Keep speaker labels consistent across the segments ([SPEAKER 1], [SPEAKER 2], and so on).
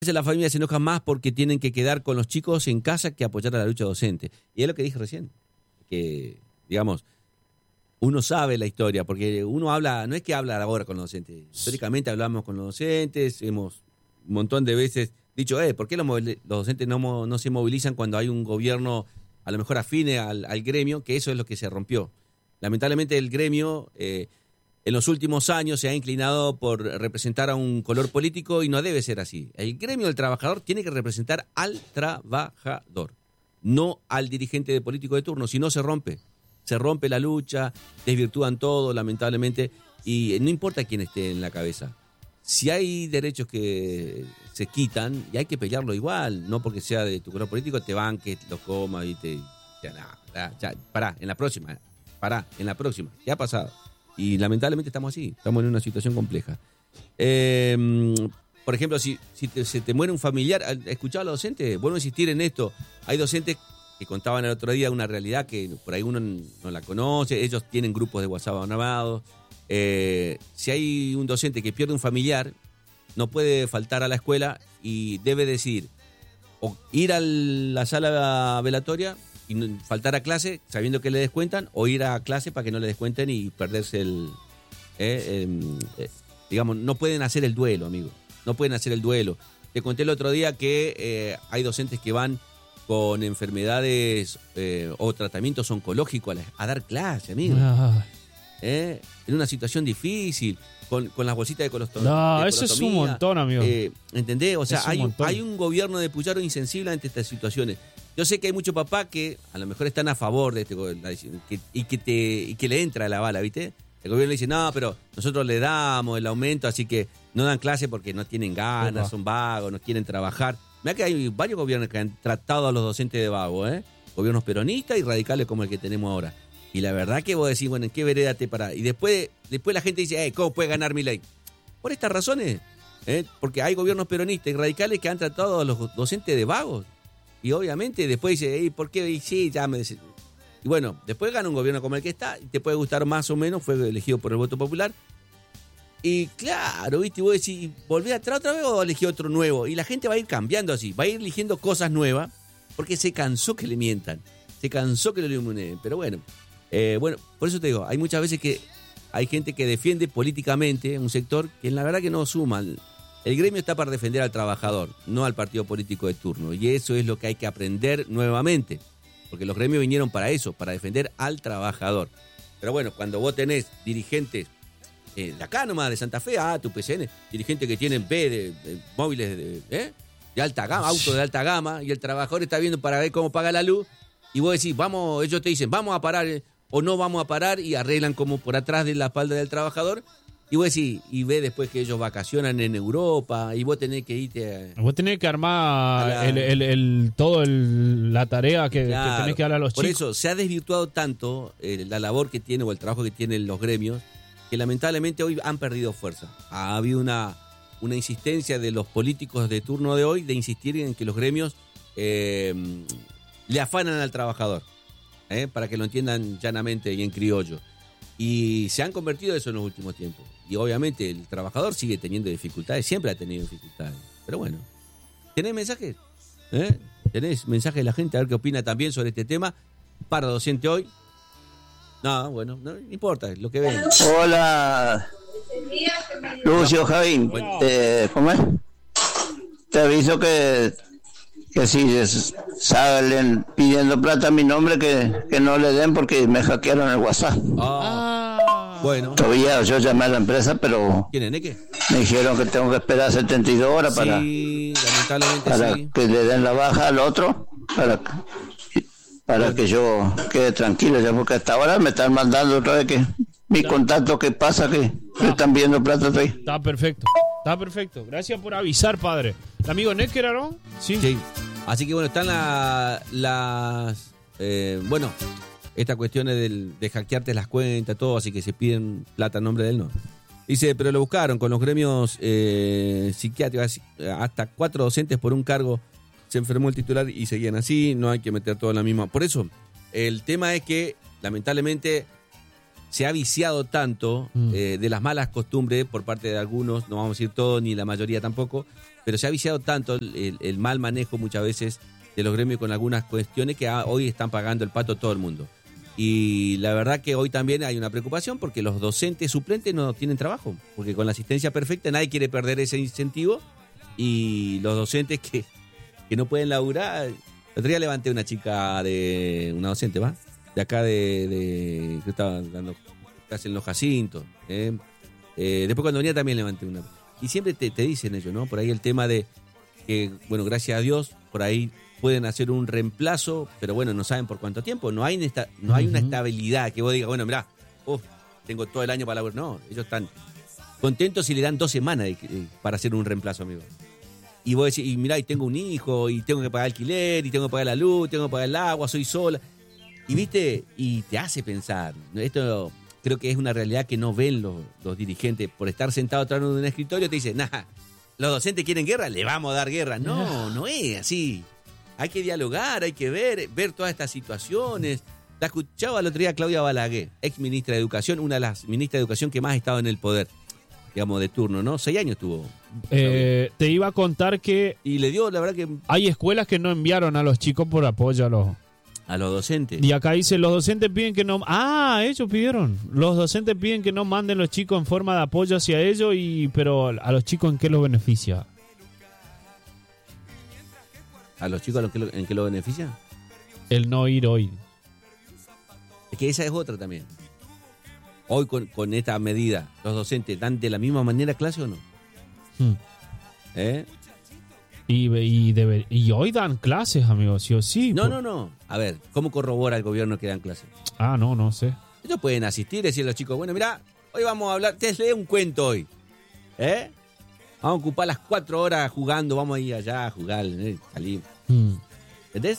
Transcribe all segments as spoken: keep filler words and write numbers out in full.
[SPEAKER 1] las familias se enojan más porque tienen que quedar con los chicos en casa que apoyar a la lucha docente. Y es lo que dije recién, que, digamos, uno sabe la historia, porque uno habla, no es que habla ahora con los docentes, históricamente hablamos con los docentes, hemos un montón de veces dicho, eh, ¿por qué los, los docentes no, no se movilizan cuando hay un gobierno a lo mejor afine al, al gremio? Que eso es lo que se rompió. Lamentablemente el gremio... Eh, en los últimos años se ha inclinado por representar a un color político y no debe ser así. El gremio del trabajador tiene que representar al trabajador, no al dirigente de político de turno, si no se rompe. Se rompe la lucha, desvirtúan todo, lamentablemente, y no importa quién esté en la cabeza. Si hay derechos que se quitan, y hay que pelearlo igual, no porque sea de tu color político, te banques, los comas y te... Ya, ya, ya, pará, en la próxima, pará, en la próxima, ya ha pasado. Y lamentablemente estamos así, estamos en una situación compleja. Eh, por ejemplo, si, si te, se te muere un familiar, ¿escuchaba a los docentes? Bueno, insistir en esto. Hay docentes que contaban el otro día una realidad que por ahí uno no la conoce, ellos tienen grupos de WhatsApp armados. Eh, si hay un docente que pierde un familiar, no puede faltar a la escuela y debe decidir o ir a la sala velatoria y faltar a clase sabiendo que le descuentan, o ir a clase para que no le descuenten y perderse el... Eh, eh, digamos, no pueden hacer el duelo, amigo. No pueden hacer el duelo. Te conté el otro día que eh, hay docentes que van con enfermedades eh, o tratamientos oncológicos a, la, a dar clase, amigo.
[SPEAKER 2] Ah.
[SPEAKER 1] Eh, en una situación difícil, con, con las bolsitas de colostomía.
[SPEAKER 2] No, eso es un montón, amigo.
[SPEAKER 1] Eh, ¿Entendés? O sea,
[SPEAKER 2] un
[SPEAKER 1] hay,
[SPEAKER 2] montón.
[SPEAKER 1] hay un gobierno de Puyaro insensible ante estas situaciones. Yo sé que hay muchos papás que a lo mejor están a favor de este gobierno que, y, que te, y que le entra la bala, ¿viste? El gobierno le dice, no, pero nosotros le damos el aumento, así que no dan clase porque no tienen ganas, Opa. son vagos, no quieren trabajar. Mirá que hay varios gobiernos que han tratado a los docentes de vagos, ¿eh? Gobiernos peronistas y radicales como el que tenemos ahora. Y la verdad que vos decís, bueno, ¿en qué vereda te parás? Y después, después la gente dice, eh, ¿cómo puede ganar Milei? Por estas razones, ¿eh? Porque hay gobiernos peronistas y radicales que han tratado a los docentes de vagos. Y obviamente después dice, ¿y por qué? Y sí, ya me... Y bueno, después gana un gobierno como el que está, y te puede gustar más o menos, fue elegido por el voto popular. Y claro, ¿viste? Y vos decís, ¿volví atrás otra vez o elegí otro nuevo? Y la gente va a ir cambiando así, va a ir eligiendo cosas nuevas, porque se cansó que le mientan, se cansó que le iluminen. Pero bueno, eh, bueno, por eso te digo, hay muchas veces que hay gente que defiende políticamente un sector que en la verdad que no suma. El gremio está para defender al trabajador, no al partido político de turno. Y eso es lo que hay que aprender nuevamente. Porque los gremios vinieron para eso, para defender al trabajador. Pero bueno, cuando vos tenés dirigentes eh, de acá nomás, de Santa Fe, ah, tu P C N, dirigentes que tienen B de, de móviles de, ¿eh? de alta gama, autos de alta gama, y el trabajador está viendo para ver cómo paga la luz, y vos decís, vamos, ellos te dicen, vamos a parar eh, o no vamos a parar, y arreglan como por atrás de la espalda del trabajador. Y vos decís, y ve después que ellos vacacionan en Europa, y vos tenés que irte a...
[SPEAKER 2] Vos tenés que armar
[SPEAKER 1] la...
[SPEAKER 2] el, el, el, todo el, la tarea que,
[SPEAKER 1] claro,
[SPEAKER 2] que tenés que darle a los
[SPEAKER 1] por
[SPEAKER 2] chicos.
[SPEAKER 1] Por eso se ha desvirtuado tanto eh, la labor que tiene o el trabajo que tienen los gremios, que lamentablemente hoy han perdido fuerza. Ha habido una, una insistencia de los políticos de turno de hoy de insistir en que los gremios eh, le afanan al trabajador, eh, para que lo entiendan llanamente y en criollo. Y se han convertido eso en los últimos tiempos. Y obviamente el trabajador sigue teniendo dificultades, siempre ha tenido dificultades. Pero bueno, ¿tenés mensajes? ¿Eh? ¿Tenés mensajes de la gente? A ver qué opina también sobre este tema. Para docente hoy. No, bueno, no importa, lo que ven.
[SPEAKER 3] Hola, Lucio, Javín. Bueno. Eh, ¿Cómo es? Te aviso que, que si salen pidiendo plata a mi nombre, que, que no le den porque me hackearon el WhatsApp.
[SPEAKER 1] Ah. Bueno.
[SPEAKER 3] Todavía yo llamé a la empresa, pero
[SPEAKER 1] ¿quién es, Neque?
[SPEAKER 3] Me dijeron que tengo que esperar setenta y dos horas para,
[SPEAKER 1] sí, lamentablemente
[SPEAKER 3] para
[SPEAKER 1] sí.
[SPEAKER 3] que le den la baja al otro, para, para bueno. que yo quede tranquilo, ya porque hasta ahora me están mandando otra vez que mi contacto, que pasa que me están viendo plata ahí.
[SPEAKER 2] Está perfecto, está perfecto. Gracias por avisar, padre. ¿El amigo Necker, no?
[SPEAKER 1] Sí. Sí. Así que bueno, están la, las... Eh, bueno... Estas cuestiones del, de hackearte las cuentas, todo, así que se piden plata en nombre de él, no. Dice, pero lo buscaron con los gremios eh, psiquiátricos, hasta cuatro docentes por un cargo, se enfermó el titular y seguían así, no hay que meter todo en la misma. Por eso, el tema es que, lamentablemente, se ha viciado tanto mm. eh, de las malas costumbres por parte de algunos, no vamos a decir todos, ni la mayoría tampoco, pero se ha viciado tanto el, el, el mal manejo muchas veces de los gremios con algunas cuestiones que ah, hoy están pagando el pato todo el mundo. Y la verdad que hoy también hay una preocupación porque los docentes suplentes no tienen trabajo, porque con la asistencia perfecta nadie quiere perder ese incentivo y los docentes que, que no pueden laburar. El otro día levanté una chica de una docente, ¿va? De acá de, de que estaba dando clases en los Jacintos. ¿eh? Eh, después cuando venía también levanté una. Y siempre te, te dicen ellos, ¿no? Por ahí el tema de que, bueno, gracias a Dios, por ahí pueden hacer un reemplazo, pero bueno, no saben por cuánto tiempo. No hay, esta, no hay una estabilidad que vos digas, bueno, mirá, uf, tengo todo el año para laburar. No, ellos están contentos si le dan dos semanas de, de, para hacer un reemplazo, amigo. Y vos decís, y mirá, y tengo un hijo, y tengo que pagar alquiler, y tengo que pagar la luz, tengo que pagar el agua, soy sola. Y viste, y te hace pensar. Esto creo que es una realidad que no ven los, los dirigentes. Por estar sentado atrás de un escritorio te dicen, nah, los docentes quieren guerra, le vamos a dar guerra. No, no es así. Hay que dialogar, hay que ver, ver todas estas situaciones. La escuchaba el otro día Claudia Balaguer, ex ministra de Educación, una de las ministras de Educación que más ha estado en el poder, digamos, de turno, ¿no? Seis años tuvo.
[SPEAKER 2] Eh, te iba a contar que...
[SPEAKER 1] Y le dio, la verdad que...
[SPEAKER 2] Hay escuelas que no enviaron a los chicos por apoyo a los...
[SPEAKER 1] A los docentes.
[SPEAKER 2] Y acá dice, los docentes piden que no... Ah, ellos pidieron. Los docentes piden que no manden los chicos en forma de apoyo hacia ellos, y pero a los chicos, ¿en qué los beneficia?
[SPEAKER 1] ¿A los chicos en qué lo beneficia?
[SPEAKER 2] El no ir hoy.
[SPEAKER 1] Es que esa es otra también. Hoy con, con esta medida, ¿los docentes dan de la misma manera clase o no?
[SPEAKER 2] Hmm.
[SPEAKER 1] ¿Eh?
[SPEAKER 2] Y, y, debe, y hoy dan clases, amigos, sí o sí.
[SPEAKER 1] No,
[SPEAKER 2] por...
[SPEAKER 1] no, no. A ver, ¿cómo corrobora el gobierno que dan clases?
[SPEAKER 2] Ah, no, no sé.
[SPEAKER 1] Ellos pueden asistir y decirle a los chicos, bueno, mirá, hoy vamos a hablar, te leo un cuento hoy. ¿Eh? Vamos a ocupar las cuatro horas jugando, vamos a ir allá a jugar, ¿eh? Salir.
[SPEAKER 2] Hmm.
[SPEAKER 1] ¿Entendés?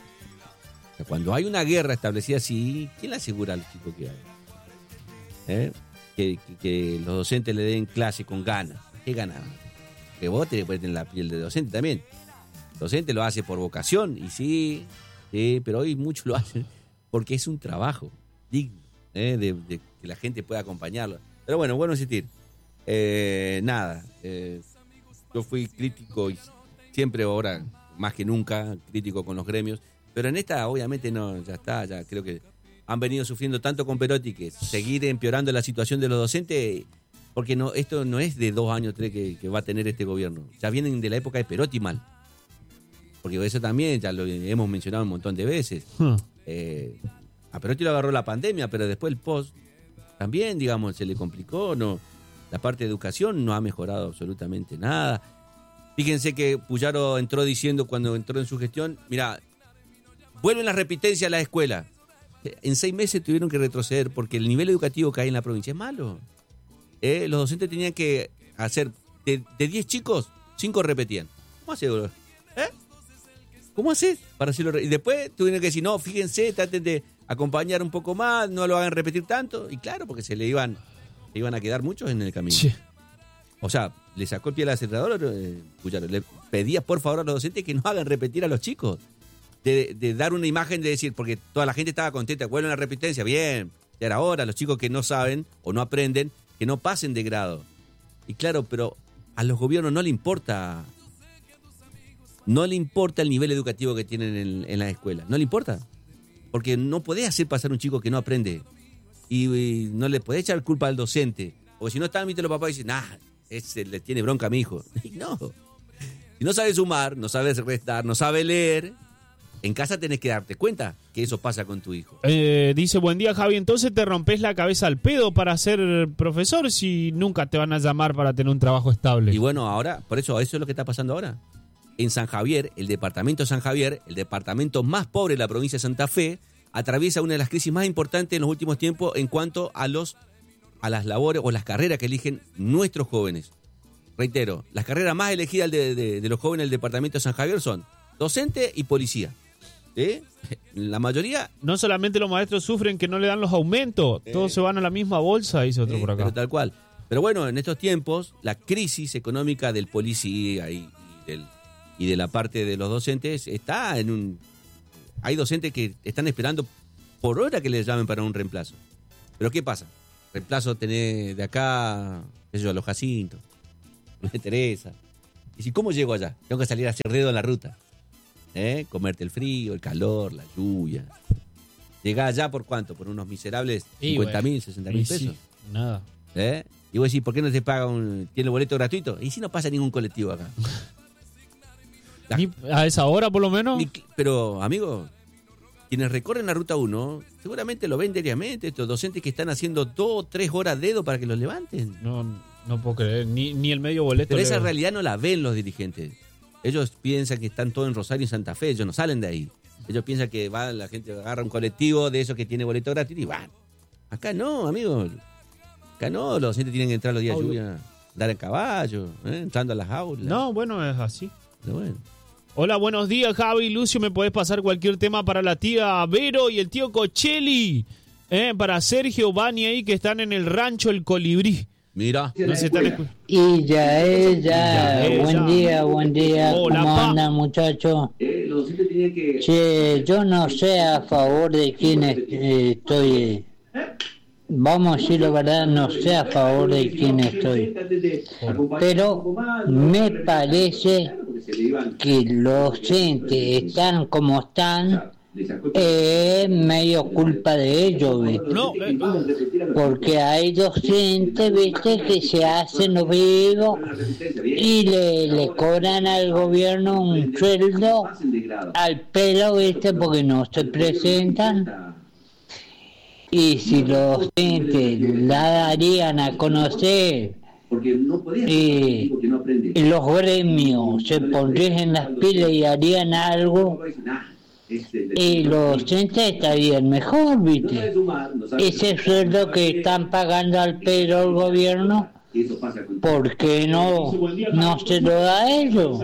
[SPEAKER 1] Cuando hay una guerra establecida así, ¿quién le asegura a los chicos que hay? ¿Eh? Que, que, que los docentes le den clase con ganas. ¿Qué ganas? Que vos te puedes tener la piel de docente también. El docente lo hace por vocación, y sí, sí, pero hoy muchos lo hacen porque es un trabajo digno, ¿eh? de, de que la gente pueda acompañarlo. Pero bueno, bueno insistir. Eh, nada, eh, yo fui crítico y siempre ahora, más que nunca, crítico con los gremios, pero en esta obviamente no, ya está, ya creo que han venido sufriendo tanto con Perotti que seguir empeorando la situación de los docentes, porque no, esto no es de dos años, tres que, que va a tener este gobierno, ya vienen de la época de Perotti mal, porque eso también ya lo hemos mencionado un montón de veces.
[SPEAKER 2] Hmm.
[SPEAKER 1] Eh, a Perotti lo agarró la pandemia, pero después el post también, digamos, se le complicó, no, la parte de educación no ha mejorado absolutamente nada. Fíjense que Puyaro entró diciendo cuando entró en su gestión, mira, vuelven las repitencias a la escuela. En seis meses tuvieron que retroceder porque el nivel educativo que hay en la provincia es malo. Eh, los docentes tenían que hacer, de, de diez chicos, cinco repetían. ¿Cómo haces, bro? ¿Eh? ¿Cómo haces para hacerlo? Y después tuvieron que decir, no, fíjense, traten de acompañar un poco más, no lo hagan repetir tanto. Y claro, porque se le iban, se iban a quedar muchos en el camino.
[SPEAKER 2] Sí.
[SPEAKER 1] O sea, le sacó el pie al acelerador, eh, Puyaro. Le pedía por favor a los docentes que no hagan repetir a los chicos. De, de dar una imagen de decir, porque toda la gente estaba contenta, vuelven a la repitencia, bien, ya era hora, los chicos que no saben o no aprenden, que no pasen de grado. Y claro, pero a los gobiernos no le importa, no le importa el nivel educativo que tienen en, en la escuela, no le importa, porque no podés hacer pasar un chico que no aprende y, y no le podés echar culpa al docente, porque si no están, viste, los papás dicen, nah, ese le tiene bronca a mi hijo. Y no, si no sabe sumar, no sabe restar, no sabe leer, en casa tenés que darte cuenta que eso pasa con tu hijo.
[SPEAKER 2] Eh, dice, buen día, Javi, entonces te rompes la cabeza al pedo para ser profesor si nunca te van a llamar para tener un trabajo estable.
[SPEAKER 1] Y bueno, ahora, por eso, eso es lo que está pasando ahora. En San Javier, el departamento de San Javier, el departamento más pobre de la provincia de Santa Fe, atraviesa una de las crisis más importantes en los últimos tiempos en cuanto a los a las labores o las carreras que eligen nuestros jóvenes. Reitero, las carreras más elegidas de, de, de los jóvenes del departamento de San Javier son docente y policía. ¿Eh? La mayoría...
[SPEAKER 2] No solamente los maestros sufren que no le dan los aumentos, eh, todos se van a la misma bolsa, dice otro
[SPEAKER 1] eh,
[SPEAKER 2] por acá.
[SPEAKER 1] Pero tal cual. Pero bueno, en estos tiempos, la crisis económica del policía y, y, del, y de la parte de los docentes está en un... Hay docentes que están esperando por hora que les llamen para un reemplazo. Pero ¿qué pasa? Reemplazo tenés de acá, qué sé yo, a los Jacintos, de Teresa, Y si, ¿cómo llego allá? Tengo que salir a hacer dedo en la ruta. ¿Eh? Comerte el frío, el calor, la lluvia. Llegás allá por cuánto, por unos miserables cincuenta mil, sesenta mil pesos.
[SPEAKER 2] Sí, nada.
[SPEAKER 1] ¿Eh? Y vos decís, ¿por qué no te paga un... ¿Tiene el boleto gratuito? Y si no pasa ningún colectivo acá. La...
[SPEAKER 2] Ni a esa hora por lo menos.
[SPEAKER 1] Ni... Pero, amigo, quienes recorren la ruta uno, seguramente lo ven diariamente, estos docentes que están haciendo dos, tres horas dedo para que los levanten.
[SPEAKER 2] No, no puedo creer, ni, ni el medio boleto.
[SPEAKER 1] Pero esa
[SPEAKER 2] le...
[SPEAKER 1] realidad no la ven los dirigentes. Ellos piensan que están todos en Rosario y Santa Fe, ellos no salen de ahí. Ellos piensan que va, la gente agarra un colectivo de esos que tiene boleto gratis y van. Acá no, amigo. Acá no, los docentes tienen que entrar los días de lluvia, andar en caballo, ¿eh? Entrando a las aulas.
[SPEAKER 2] No, bueno, es así.
[SPEAKER 1] Pero bueno.
[SPEAKER 2] Hola, buenos días, Javi, Lucio, ¿me podés pasar cualquier tema para la tía Vero y el tío Cocheli? ¿Eh? Para Sergio, Vani ahí que están en el rancho El Colibrí.
[SPEAKER 1] Mira.
[SPEAKER 2] No se están escuchando.
[SPEAKER 4] Y ya ella,
[SPEAKER 2] ella.
[SPEAKER 4] buen día, buen día,
[SPEAKER 2] Hola,
[SPEAKER 4] ¿cómo
[SPEAKER 2] pa.
[SPEAKER 4] andan muchachos? Che, yo no sé a favor de quién es- eh, estoy, vamos a decir la verdad, no sé a favor de quién estoy, pero me parece que los docentes están como están, es medio culpa de ellos, ¿viste?
[SPEAKER 2] No, eh,
[SPEAKER 4] Porque hay docentes, viste, que se hacen los vivos y le, le cobran al gobierno un sueldo al pelo, viste, porque no se presentan. Y si los docentes la darían a conocer y, y los gremios se pondrían en las pilas y harían algo, y los docentes estarían mejor, viste. Ese sueldo que están pagando al pelo el gobierno, ¿por qué no, no se lo da a ellos?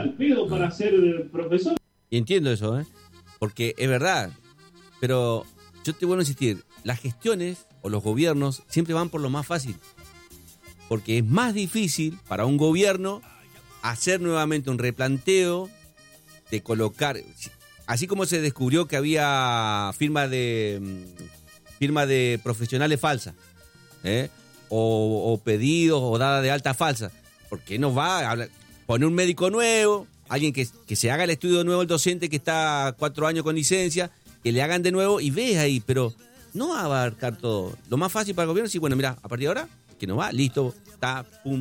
[SPEAKER 1] Y entiendo eso, ¿eh? Porque es verdad. Pero yo te vuelvo a insistir, las gestiones o los gobiernos siempre van por lo más fácil. Porque es más difícil para un gobierno hacer nuevamente un replanteo de colocar... Así como se descubrió que había firma de firma de profesionales falsas, ¿eh? o, o pedidos o dada de alta falsa. ¿Por qué no va a hablar, poner un médico nuevo, alguien que, que se haga el estudio nuevo, el docente que está cuatro años con licencia, que le hagan de nuevo y ves ahí, pero no abarcar todo. Lo más fácil para el gobierno es decir, bueno, mira, a partir de ahora, que no va, listo, está, pum.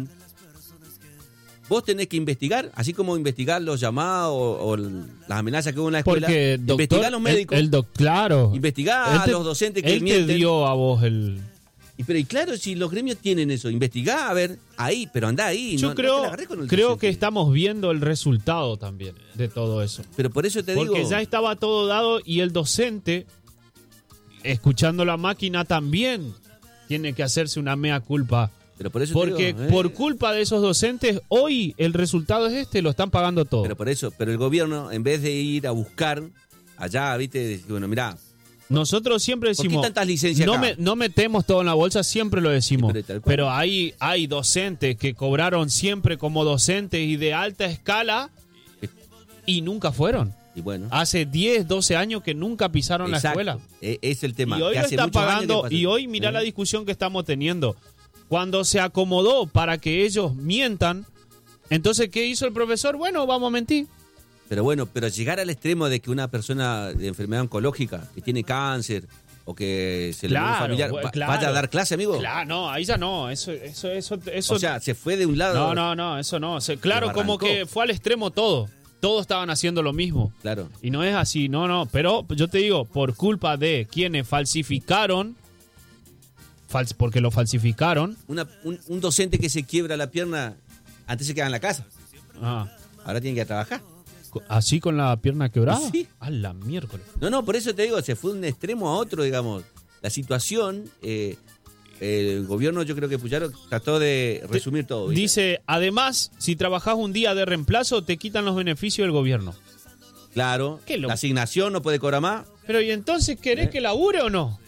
[SPEAKER 1] Vos tenés que investigar, así como investigar los llamados o, o las amenazas que hubo en la escuela.
[SPEAKER 2] porque, doctor,
[SPEAKER 1] investigar a los médicos.
[SPEAKER 2] El, el doc, claro.
[SPEAKER 1] Investigar
[SPEAKER 2] Él te-
[SPEAKER 1] a los docentes que
[SPEAKER 2] Él te
[SPEAKER 1] mienten.
[SPEAKER 2] dio a vos el...
[SPEAKER 1] Y, pero y claro, si los gremios tienen eso, investigá, a ver, ahí, pero andá ahí.
[SPEAKER 2] Yo
[SPEAKER 1] no- no
[SPEAKER 2] creo,
[SPEAKER 1] te la agarrés con el
[SPEAKER 2] creo
[SPEAKER 1] docente.
[SPEAKER 2] que estamos viendo el resultado también de todo eso.
[SPEAKER 1] Pero por eso te
[SPEAKER 2] Porque
[SPEAKER 1] digo...
[SPEAKER 2] ya estaba todo dado y el docente, escuchando la máquina, también tiene que hacerse una mea culpa.
[SPEAKER 1] Pero por eso
[SPEAKER 2] Porque
[SPEAKER 1] te digo, ¿eh?
[SPEAKER 2] por culpa de esos docentes, hoy el resultado es este, lo están pagando todo.
[SPEAKER 1] Pero por eso, pero el gobierno, en vez de ir a buscar allá, viste, decir, bueno, mirá,
[SPEAKER 2] Nosotros siempre
[SPEAKER 1] ¿por qué
[SPEAKER 2] decimos,
[SPEAKER 1] tantas licencias
[SPEAKER 2] no,
[SPEAKER 1] acá?
[SPEAKER 2] me- no metemos todo en la bolsa, siempre lo decimos.
[SPEAKER 1] Sí, pero tal cual.
[SPEAKER 2] pero hay, hay docentes que cobraron siempre como docentes y de alta escala y nunca fueron.
[SPEAKER 1] y bueno.
[SPEAKER 2] Hace diez, doce años que nunca pisaron
[SPEAKER 1] Exacto.
[SPEAKER 2] la escuela.
[SPEAKER 1] E- Es el tema.
[SPEAKER 2] Y hoy
[SPEAKER 1] que
[SPEAKER 2] lo
[SPEAKER 1] hace
[SPEAKER 2] están
[SPEAKER 1] muchos años
[SPEAKER 2] pagando.
[SPEAKER 1] que pasa.
[SPEAKER 2] Y hoy mirá
[SPEAKER 1] ¿Eh?
[SPEAKER 2] la discusión que estamos teniendo. Cuando se acomodó para que ellos mientan, entonces, ¿qué hizo el profesor? Bueno, vamos a mentir.
[SPEAKER 1] Pero bueno, pero llegar al extremo de que una persona de enfermedad oncológica, que tiene cáncer o que se le muere un
[SPEAKER 2] Claro,
[SPEAKER 1] familiar,
[SPEAKER 2] bueno,
[SPEAKER 1] va-
[SPEAKER 2] claro.
[SPEAKER 1] vaya a dar clase, amigo.
[SPEAKER 2] Claro, no, ahí ya no. Eso, eso, eso, eso.
[SPEAKER 1] O sea, se fue de un lado.
[SPEAKER 2] no, no, no, eso no. Se- claro, como
[SPEAKER 1] arrancó.
[SPEAKER 2] que fue al extremo todo. Todos estaban haciendo lo mismo.
[SPEAKER 1] Claro.
[SPEAKER 2] Y no es así, no, no. Pero yo te digo, por culpa de quienes falsificaron, fals- porque lo falsificaron.
[SPEAKER 1] Una- un, un docente que se quiebra la pierna, antes se queda en la casa.
[SPEAKER 2] Ah,
[SPEAKER 1] Ahora tiene que ir a trabajar.
[SPEAKER 2] co- así con la pierna quebrada.
[SPEAKER 1] Sí.
[SPEAKER 2] A la miércoles.
[SPEAKER 1] No, no, por eso te digo, se fue de un extremo a otro, digamos. La situación, eh, el gobierno, yo creo que Puyaro trató de resumir todo. ¿viste?
[SPEAKER 2] Dice, además, si trabajás un día de reemplazo, te quitan los beneficios del gobierno.
[SPEAKER 1] Claro,
[SPEAKER 2] Qué loco.
[SPEAKER 1] la asignación no puede cobrar más.
[SPEAKER 2] Pero ¿y entonces querés
[SPEAKER 1] ¿Eh?
[SPEAKER 2] que labure o no?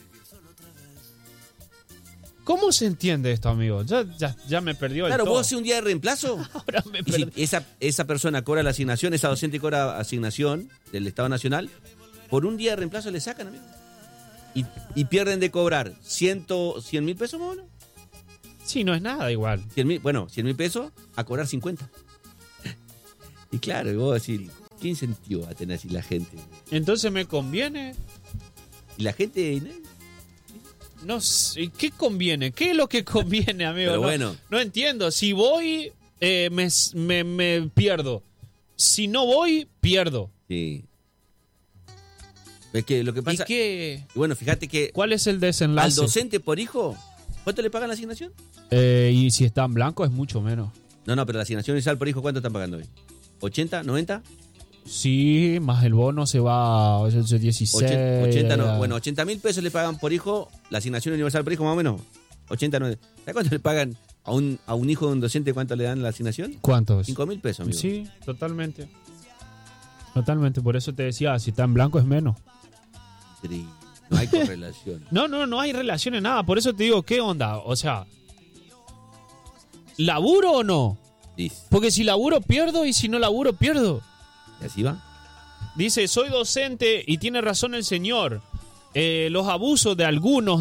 [SPEAKER 2] ¿Cómo se entiende esto, amigo? Ya, ya, ya me perdió el
[SPEAKER 1] Claro,
[SPEAKER 2] todo.
[SPEAKER 1] vos haces un día de reemplazo.
[SPEAKER 2] Ahora me
[SPEAKER 1] Y si
[SPEAKER 2] perdí.
[SPEAKER 1] esa, esa persona cobra la asignación, esa docente cobra asignación del Estado Nacional, por un día de reemplazo le sacan, amigo. Y, y pierden de cobrar ciento, cien mil pesos, más o menos.
[SPEAKER 2] Sí, no es nada igual.
[SPEAKER 1] cien mil, bueno, cien mil pesos a cobrar cincuenta. Y claro, y vos decís, ¿qué incentivo va a tener así la gente?
[SPEAKER 2] Entonces me conviene.
[SPEAKER 1] Y la gente...
[SPEAKER 2] No sé, ¿qué conviene? ¿Qué es lo que conviene, amigo?
[SPEAKER 1] Pero
[SPEAKER 2] no,
[SPEAKER 1] bueno.
[SPEAKER 2] no entiendo. Si voy, eh, me, me, me pierdo. Si no voy, pierdo.
[SPEAKER 1] Sí. Es que lo que pasa...
[SPEAKER 2] ¿Y qué?
[SPEAKER 1] Bueno, fíjate que...
[SPEAKER 2] ¿Cuál es el
[SPEAKER 1] Al
[SPEAKER 2] desenlace?
[SPEAKER 1] docente por hijo, ¿cuánto le pagan la asignación?
[SPEAKER 2] Eh, y si está en blanco es mucho menos.
[SPEAKER 1] No, no, pero la asignación inicial por hijo, ¿cuánto están pagando hoy? ¿ochenta? ¿noventa?
[SPEAKER 2] Sí, más el bono se va a dieciséis.
[SPEAKER 1] ochenta, ochenta no, bueno, ochenta mil pesos le pagan por hijo, la asignación universal por hijo más o menos. ochenta, noventa. ¿Sabes cuánto le pagan a un, a un hijo de un docente? ¿Cuánto le dan la asignación?
[SPEAKER 2] ¿Cuántos?
[SPEAKER 1] cinco mil pesos, amigo.
[SPEAKER 2] Sí, totalmente. Totalmente, por eso te decía, si está en blanco es menos.
[SPEAKER 1] Sí, no hay correlación.
[SPEAKER 2] No, no, no hay relación en nada. Por eso te digo, ¿qué onda? O sea, ¿laburo o no?
[SPEAKER 1] Dice,
[SPEAKER 2] Porque si laburo, pierdo, y si no laburo, pierdo.
[SPEAKER 1] ¿y así va?
[SPEAKER 2] Dice, soy docente y tiene razón el señor. Eh, los abusos de algunos